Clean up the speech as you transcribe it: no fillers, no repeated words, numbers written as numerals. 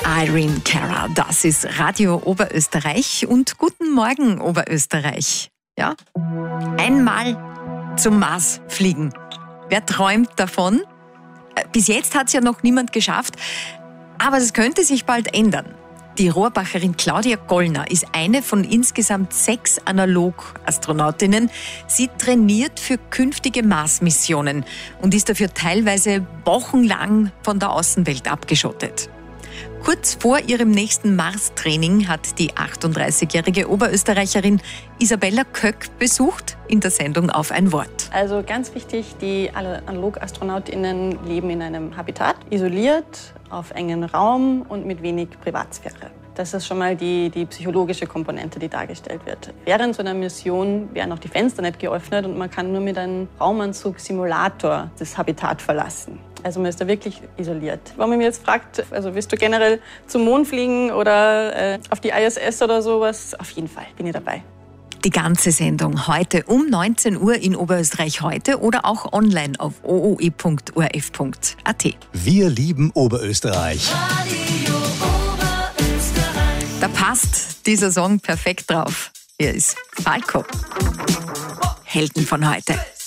Irene Cara, das ist Radio Oberösterreich und guten Morgen Oberösterreich. Ja? Einmal zum Mars fliegen. Wer träumt davon? Bis jetzt hat es ja noch niemand geschafft, aber es könnte sich bald ändern. Die Rohrbacherin Claudia Gollner ist eine von insgesamt 6 Analog-Astronautinnen. Sie trainiert für künftige Mars-Missionen und ist dafür teilweise wochenlang von der Außenwelt abgeschottet. Kurz vor ihrem nächsten Mars-Training hat die 38-jährige Oberösterreicherin Isabella Köck besucht in der Sendung Auf ein Wort. Also ganz wichtig, die Analog-AstronautInnen leben in einem Habitat, isoliert, auf engen Raum und mit wenig Privatsphäre. Das ist schon mal die psychologische Komponente, die dargestellt wird. Während so einer Mission werden auch die Fenster nicht geöffnet und man kann nur mit einem Raumanzug-Simulator das Habitat verlassen. Also man ist da wirklich isoliert. Wenn man mich jetzt fragt, also willst du generell zum Mond fliegen oder auf die ISS oder sowas? Auf jeden Fall, bin ich dabei. Die ganze Sendung heute um 19 Uhr in Oberösterreich heute oder auch online auf ooi.orf.at. Wir lieben Oberösterreich. Da passt dieser Song perfekt drauf. Hier ist Falco. Helden von heute.